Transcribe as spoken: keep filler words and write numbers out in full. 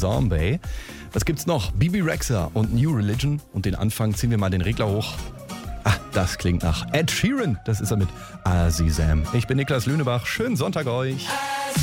Zombie. Was gibt's noch? Bibi Rexha und New Religion. Und den Anfang ziehen wir mal den Regler hoch. Ah, das klingt nach Ed Sheeran. Das ist er mit Azizam. Ich bin Niklas Lünebach. Schönen Sonntag euch.